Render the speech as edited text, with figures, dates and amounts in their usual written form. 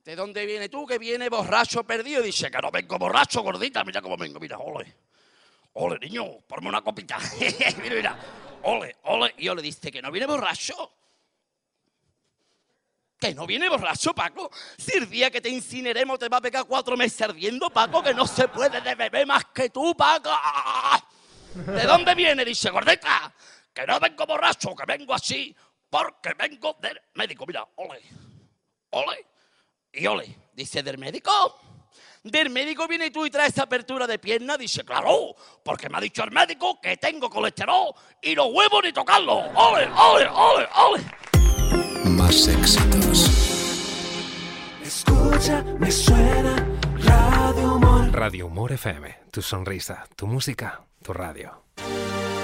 ¿De dónde viene tú que viene borracho perdido? Dice que no vengo borracho, gordita, mira cómo vengo, mira, ole. Ole, niño, ponme una copita. Mira, ole, ole. Y yo le dije que no viene borracho. Que no viene borracho, Paco. Si el día que te incineremos te va a pegar 4 meses ardiendo, Paco, que no se puede de beber más que tú, Paco. ¿De dónde viene? Dice, gordita, que no vengo borracho, que vengo así, porque vengo del médico. Mira, ole, ole y ole. Dice, ¿del médico? ¿Del médico viene tú y traes apertura de pierna? Dice, claro, porque me ha dicho el médico que tengo colesterol y los huevos ni tocarlos. ¡Ole, ole, ole, ole! Más éxitos. Escucha, me suena Radio Humor. Radio Humor FM, tu sonrisa, tu música, tu radio.